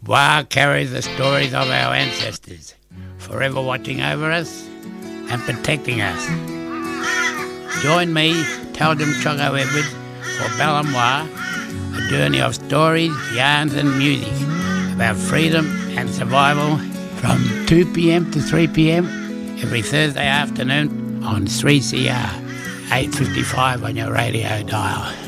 Wa carries the stories of our ancestors, forever watching over us and protecting us. Join me, Taldum Chogo Edwards, for Balamwa, a journey of stories, yarns and music about freedom and survival from 2 p.m. to 3 p.m. every Thursday afternoon on 3CR 855 on your radio dial.